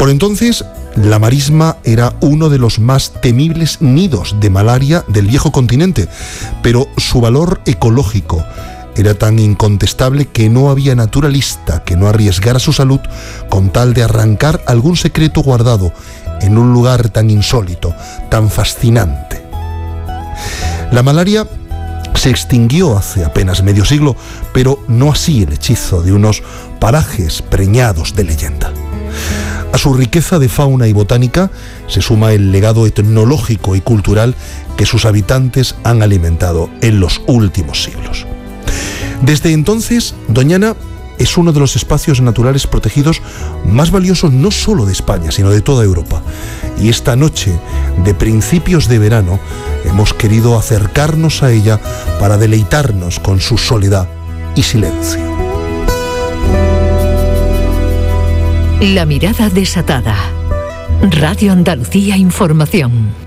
Por entonces, la marisma era uno de los más temibles nidos de malaria del viejo continente, pero su valor ecológico era tan incontestable que no había naturalista que no arriesgara su salud con tal de arrancar algún secreto guardado en un lugar tan insólito, tan fascinante. La malaria se extinguió hace apenas medio siglo, pero no así el hechizo de unos parajes preñados de leyenda. A su riqueza de fauna y botánica se suma el legado etnológico y cultural que sus habitantes han alimentado en los últimos siglos. Desde entonces, Doñana es uno de los espacios naturales protegidos más valiosos no solo de España, sino de toda Europa. Y esta noche, de principios de verano, hemos querido acercarnos a ella para deleitarnos con su soledad y silencio. La mirada desatada. Radio Andalucía Información.